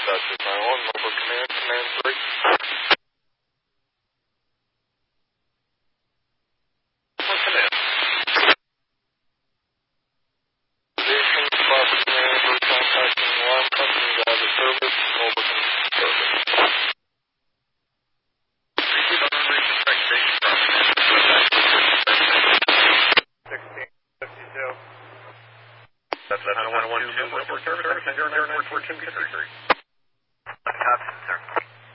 Dispatch 911, over command, command 3. For command. Station, Class Command, we're contacting alarm company to have a service, over service. Repeat on the respect station property. 1652. That's 911, 2, for service, 094 1453.